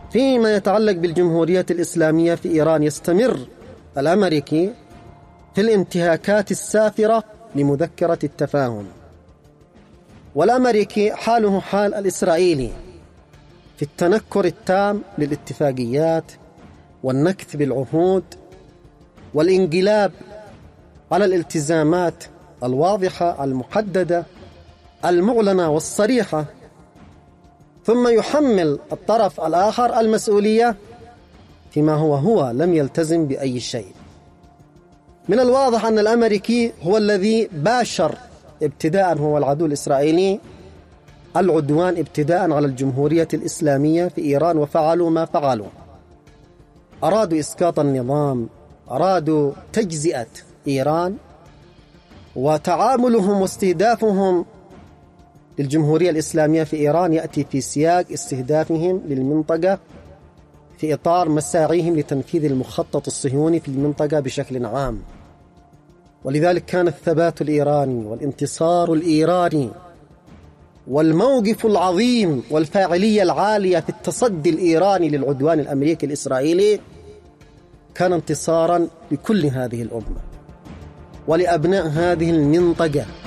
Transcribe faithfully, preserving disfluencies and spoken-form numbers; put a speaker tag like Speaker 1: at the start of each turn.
Speaker 1: فيما يتعلق بالجمهورية الإسلامية في إيران، يستمر الأمريكي في الانتهاكات السافرة لمذكرة التفاهم، والأمريكي حاله حال الإسرائيلي في التنكر التام للاتفاقيات والنكث بالعهود والانقلاب على الالتزامات الواضحة المحددة المعلنة والصريحة، ثم يحمل الطرف الآخر المسؤولية فيما هو هو لم يلتزم بأي شيء. من الواضح أن الأمريكي هو الذي باشر ابتداء، هو العدو الإسرائيلي، العدوان ابتداء على الجمهورية الإسلامية في إيران، وفعلوا ما فعلوا. أرادوا إسقاط النظام، أرادوا تجزئة إيران، وتعاملهم واستهدافهم للجمهورية الإسلامية في إيران يأتي في سياق استهدافهم للمنطقة في إطار مساعيهم لتنفيذ المخطط الصهيوني في المنطقة بشكل عام. ولذلك كان الثبات الإيراني والانتصار الإيراني والموقف العظيم والفاعلية العالية في التصدي الإيراني للعدوان الأمريكي الإسرائيلي كان انتصارا لكل هذه الأمة ولأبناء هذه المنطقة